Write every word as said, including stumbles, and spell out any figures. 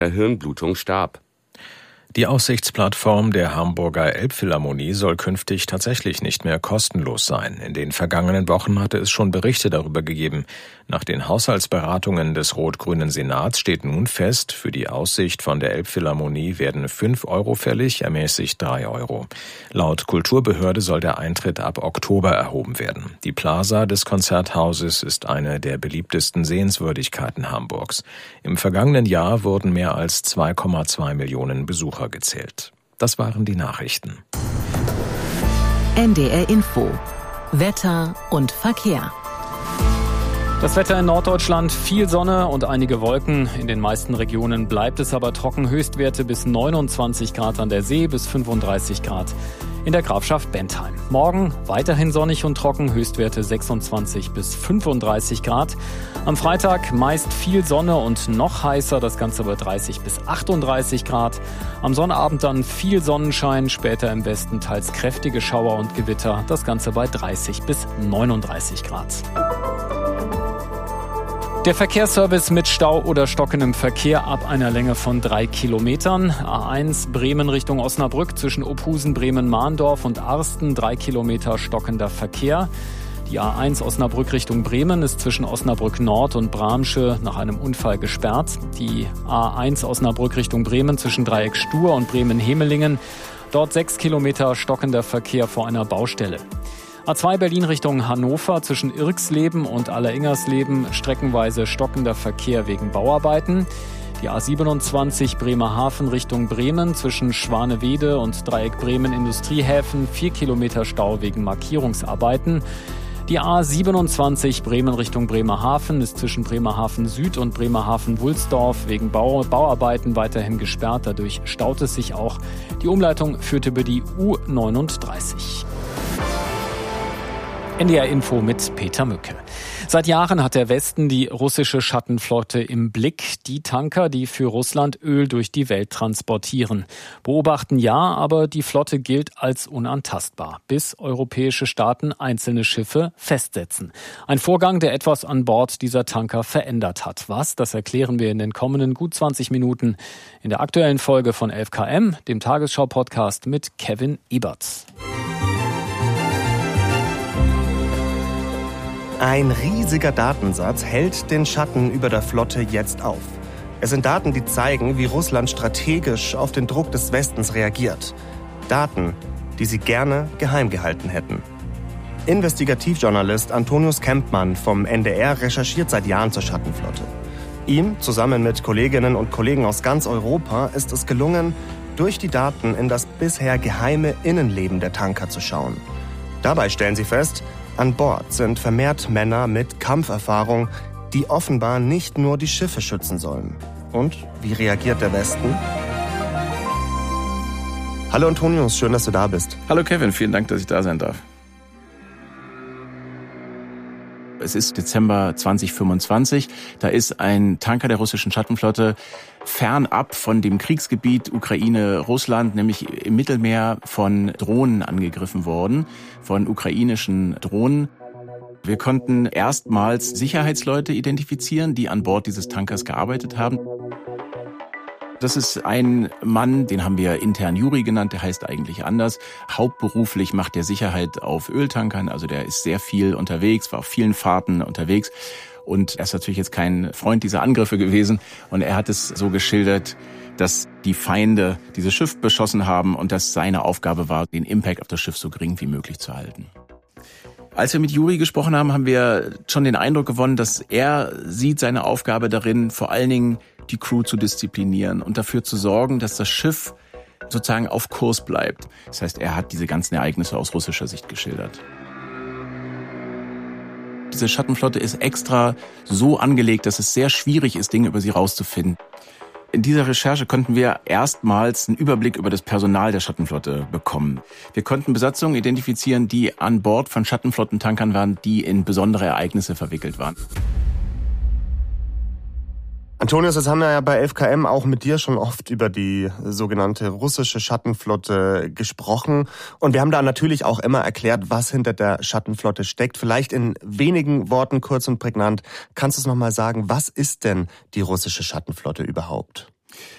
Hirnblutung starb. Die Aussichtsplattform der Hamburger Elbphilharmonie soll künftig tatsächlich nicht mehr kostenlos sein. In den vergangenen Wochen hatte es schon Berichte darüber gegeben. Nach den Haushaltsberatungen des rot-grünen Senats steht nun fest, für die Aussicht von der Elbphilharmonie werden fünf Euro fällig, ermäßigt drei Euro. Laut Kulturbehörde soll der Eintritt ab Oktober erhoben werden. Die Plaza des Konzerthauses ist eine der beliebtesten Sehenswürdigkeiten Hamburgs. Im vergangenen Jahr wurden mehr als zwei Komma zwei Millionen Besucher gezählt. Das waren die Nachrichten. N D R Info. Wetter und Verkehr. Das Wetter in Norddeutschland, viel Sonne und einige Wolken. In den meisten Regionen bleibt es aber trocken. Höchstwerte bis neunundzwanzig Grad an der See, bis fünfunddreißig Grad in der Grafschaft Bentheim. Morgen weiterhin sonnig und trocken, Höchstwerte sechsundzwanzig bis fünfunddreißig Grad. Am Freitag meist viel Sonne und noch heißer, das Ganze bei dreißig bis achtunddreißig Grad. Am Sonnabend dann viel Sonnenschein, später im Westen teils kräftige Schauer und Gewitter, das Ganze bei dreißig bis neununddreißig Grad. Der Verkehrsservice mit Stau oder stockendem Verkehr ab einer Länge von drei Kilometern. A eins Bremen Richtung Osnabrück zwischen Ophusen, Bremen-Mahndorf und Arsten, drei Kilometer stockender Verkehr. Die A eins Osnabrück Richtung Bremen ist zwischen Osnabrück Nord und Bramsche nach einem Unfall gesperrt. Die A eins Osnabrück Richtung Bremen zwischen Dreieck Stur und Bremen-Hemelingen. Dort sechs Kilometer stockender Verkehr vor einer Baustelle. A zwei Berlin Richtung Hannover zwischen Irxleben und Alleringersleben streckenweise stockender Verkehr wegen Bauarbeiten. Die A siebenundzwanzig Bremerhaven Richtung Bremen zwischen Schwanewede und Dreieck Bremen Industriehäfen vier Kilometer Stau wegen Markierungsarbeiten. Die A siebenundzwanzig Bremen Richtung Bremerhaven ist zwischen Bremerhaven Süd und Bremerhaven Wulsdorf wegen Bau- Bauarbeiten weiterhin gesperrt. Dadurch staut es sich auch. Die Umleitung führt über die U neununddreißig. N D R Info mit Peter Mücke. Seit Jahren hat der Westen die russische Schattenflotte im Blick. Die Tanker, die für Russland Öl durch die Welt transportieren. Beobachten ja, aber die Flotte gilt als unantastbar, bis europäische Staaten einzelne Schiffe festsetzen. Ein Vorgang, der etwas an Bord dieser Tanker verändert hat. Was? Das erklären wir in den kommenden gut zwanzig Minuten in der aktuellen Folge von elf K M, dem Tagesschau-Podcast mit Kevin Eberts. Ein riesiger Datensatz hält den Schatten über der Flotte jetzt auf. Es sind Daten, die zeigen, wie Russland strategisch auf den Druck des Westens reagiert. Daten, die sie gerne geheim gehalten hätten. Investigativjournalist Antonius Kempmann vom N D R recherchiert seit Jahren zur Schattenflotte. Ihm, zusammen mit Kolleginnen und Kollegen aus ganz Europa, ist es gelungen, durch die Daten in das bisher geheime Innenleben der Tanker zu schauen. Dabei stellen sie fest, an Bord sind vermehrt Männer mit Kampferfahrung, die offenbar nicht nur die Schiffe schützen sollen. Und wie reagiert der Westen? Hallo Antonius, schön, dass du da bist. Hallo Kevin, vielen Dank, dass ich da sein darf. Es ist Dezember zwanzig fünfundzwanzig. Da ist ein Tanker der russischen Schattenflotte fernab von dem Kriegsgebiet Ukraine-Russland, nämlich im Mittelmeer, von Drohnen angegriffen worden, von ukrainischen Drohnen. Wir konnten erstmals Sicherheitsleute identifizieren, die an Bord dieses Tankers gearbeitet haben. Das ist ein Mann, den haben wir intern Juri genannt, der heißt eigentlich anders. Hauptberuflich macht der Sicherheit auf Öltankern, also der ist sehr viel unterwegs, war auf vielen Fahrten unterwegs. Und er ist natürlich jetzt kein Freund dieser Angriffe gewesen. Und er hat es so geschildert, dass die Feinde dieses Schiff beschossen haben und dass seine Aufgabe war, den Impact auf das Schiff so gering wie möglich zu halten. Als wir mit Juri gesprochen haben, haben wir schon den Eindruck gewonnen, dass er sieht seine Aufgabe darin, vor allen Dingen die Crew zu disziplinieren und dafür zu sorgen, dass das Schiff sozusagen auf Kurs bleibt. Das heißt, er hat diese ganzen Ereignisse aus russischer Sicht geschildert. Diese Schattenflotte ist extra so angelegt, dass es sehr schwierig ist, Dinge über sie rauszufinden. In dieser Recherche konnten wir erstmals einen Überblick über das Personal der Schattenflotte bekommen. Wir konnten Besatzungen identifizieren, die an Bord von Schattenflottentankern waren, die in besondere Ereignisse verwickelt waren. Antonius, jetzt haben wir ja bei elf K M auch mit dir schon oft über die sogenannte russische Schattenflotte gesprochen. Und wir haben da natürlich auch immer erklärt, was hinter der Schattenflotte steckt. Vielleicht in wenigen Worten kurz und prägnant. Kannst du es nochmal sagen, was ist denn die russische Schattenflotte überhaupt?